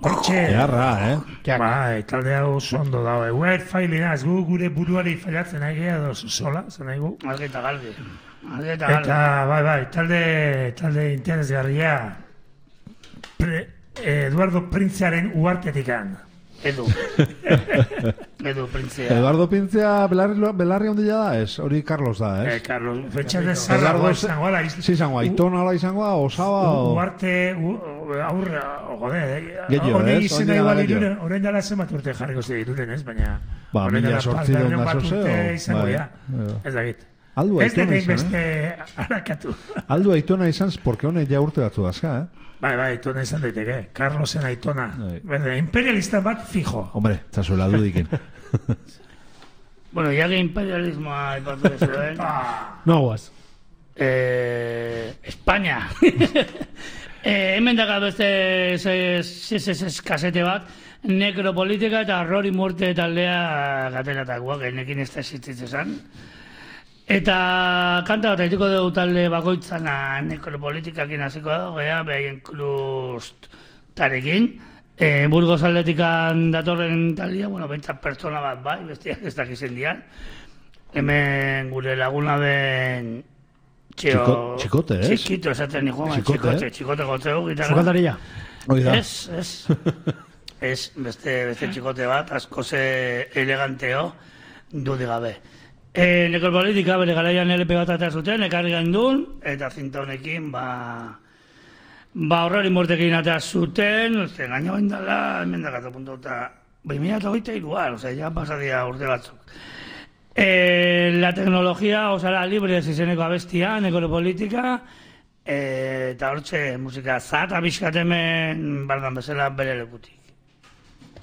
Jarra, Bai, talde hau oso ondo dago. Eguer failinaz, gure buruari failatzen nahi geha dozu sola, zen nahi gu. Argi eta galbi. Eta, bai, talde interesgarria. Eduardo Printzearen uartetikan. Edu Printzea. Eduardo Pintzea belarri ondila da, ez? Hori Carlos da, ez? Carlos, fetxan ez zarragoa izango ala. Izangoa, Aitona ala izangoa, Osaba o... Uarte, aurra, Gehiago, hori ez? izena igual iruren, horrein dala zenbat urte jarriko ze iruren, ez? Baina... Ba, mila sortzi dut maso zeo. Izango, ja. Ez dakit. Aldu Aitona izan, beste harakatu. Aldu Aitona izan, porque honek ja urte batzu dazka, Bai, Aitona izan daiteke. Carlosen Aitona. Berde, imperialista bat fijo. Hombre, zazuela dudikin. Bueno, ya que imperialismoa ipatu dezu, No aguas. España. Hemen daga beste kasete bat, nekropolitika eta Rory Murte taldea gateratakoak, enekin ez da existitzen. Eta kanta bat haitiko dugu talde bakoitzana nekropolitikakin hasiko dago, behaien klustarekin. Burgos aldetikan datorren taldea, bueno, bentsat pertsona bat bai, bestiak ez dakizen dian. Hemen gure laguna den... Txikote, ez? Txikito esaten niko, txikote gotzeu gitarra. Zukaldaria. Ez, beste txikote bat, asko ze eleganteo, dudik gabe. Nekropolitika bere garaian LP bat atea zuten, ekarri gaindun, eta zinta honekin, Rory Murtekin atea zuten, gaino gaindala, hemen dakatu puntu, eta 2023an, ja pasadia urte batzuk. La tecnologia, osara, libre izeneko abestia, nekropolitika, eta hortxe musika zata bizkat hemen bardan bezala bere lekutik.